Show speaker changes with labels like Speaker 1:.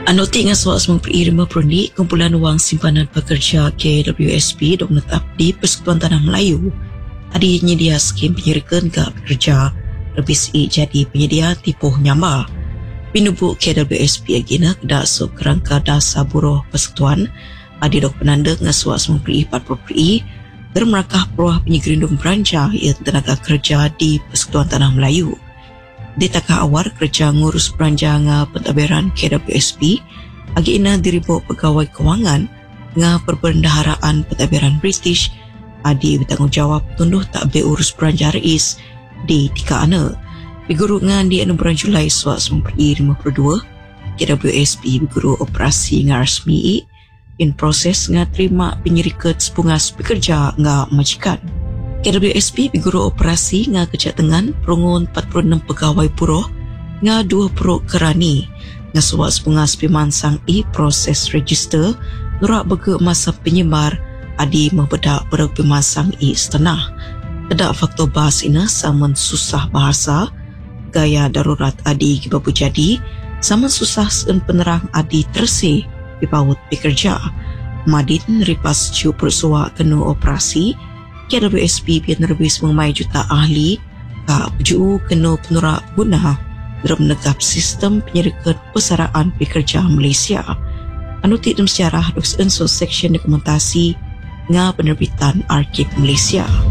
Speaker 1: Anotik nga soal semang peririma perundi kumpulan wang simpanan pekerja KWSP dok netap di Persekutuan Tanah Melayu adi nyedia skim penyerikan ke pekerja lebih jadi penyedia tipuh nyamba. Pinubu KWSP agina kedak so kerangka dasar buruh persekutuan adi dok penanda nga soal semang peri 40 peri dermerakah peruah penyegerindung beranca ia tenaga kerja di Persekutuan Tanah Melayu. Di takah awal kerja ngurus belanja nga pentadbiran KWSP agi ina diribu pegawai kewangan nga perbendaharaan pentadbiran British adi bertanggungjawab tunduh tak beurus belanja rais di tika ana. Biguru nga di 6 bulan Julai suat 1952 KWSP biguru operasi nga rasmi in proses nga terima penyerikat sepungas pekerja nga majikan. KWSP biguru operasi nga kejap tengan perungun 46 pegawai buruh nga 2 peruk kerani nga suat sepungas pemansang proses register nurak bege masa penyebar adi membedak berag pemansang setengah. Kedak faktor bahas ina saman susah bahasa gaya darurat adi kibabu jadi saman susah sen penerang adi terse dipaut pekerja. Madin ripas ciu persua kena operasi KWSP biar nerbis mengemai juta ahli ka peju kena penurak guna dalam menegap sistem penyerikat persaraan pekerja Malaysia. Anutik dalam sejarah dok seksyen dokumentasi nga penerbitan Arkib Malaysia.